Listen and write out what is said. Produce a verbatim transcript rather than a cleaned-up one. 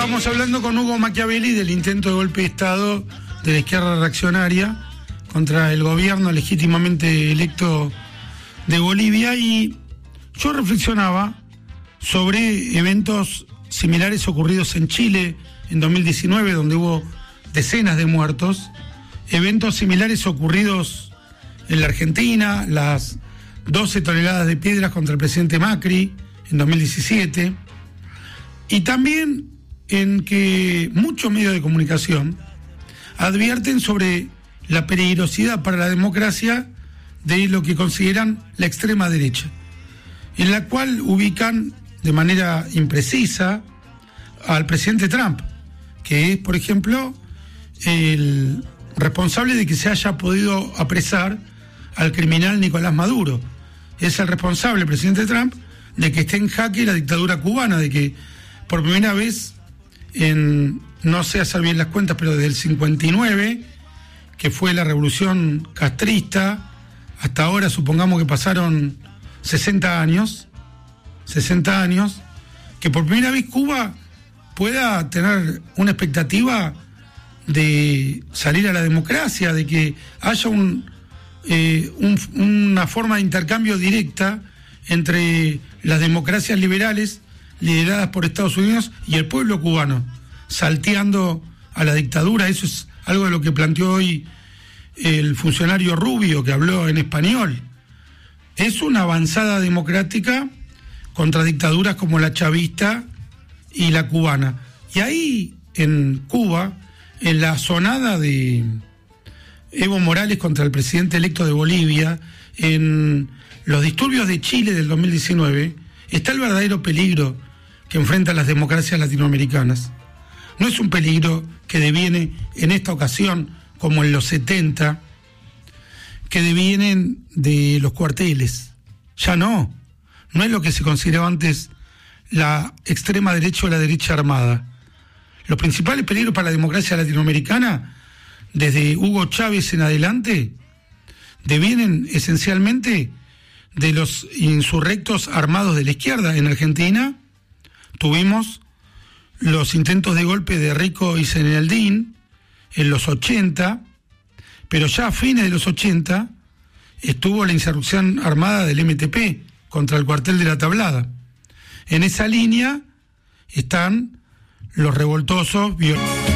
Estamos hablando con Hugo Machiavelli del intento de golpe de Estado de la izquierda reaccionaria contra el gobierno legítimamente electo de Bolivia, y yo reflexionaba sobre eventos similares ocurridos en Chile en dos mil diecinueve, donde hubo decenas de muertos, eventos similares ocurridos en la Argentina, las doce toneladas de piedras contra el presidente Macri en dos mil diecisiete, y también en que muchos medios de comunicación advierten sobre la peligrosidad para la democracia de lo que consideran la extrema derecha, en la cual ubican de manera imprecisa al presidente Trump, que es, por ejemplo, el responsable de que se haya podido apresar al criminal Nicolás Maduro. Es el responsable, el presidente Trump, de que esté en jaque la dictadura cubana, de que por primera vez en, no sé hacer bien las cuentas, pero desde el cincuenta y nueve, que fue la revolución castrista, hasta ahora supongamos que pasaron sesenta años, sesenta años, que por primera vez Cuba pueda tener una expectativa de salir a la democracia, de que haya un, eh, un, una forma de intercambio directa entre las democracias liberales lideradas por Estados Unidos y el pueblo cubano, salteando a la dictadura. Eso es algo de lo que planteó hoy el funcionario Rubio, que habló en español. Es una avanzada democrática contra dictaduras como la chavista y la cubana. Y ahí, en Cuba, en la sonada de Evo Morales contra el presidente electo de Bolivia, en los disturbios de Chile del dos mil diecinueve, está el verdadero peligro que enfrentan las democracias latinoamericanas. No es un peligro que deviene en esta ocasión, como en los setenta, que devienen de los cuarteles. Ya no. No es lo que se consideraba antes la extrema derecha o la derecha armada. Los principales peligros para la democracia latinoamericana, desde Hugo Chávez en adelante, devienen esencialmente de los insurrectos armados de la izquierda. En Argentina tuvimos los intentos de golpe de Rico y Zeneldín en los ochenta, pero ya a fines de los ochenta estuvo la insurrección armada del M T P contra el cuartel de la Tablada. En esa línea están los revoltosos violentos.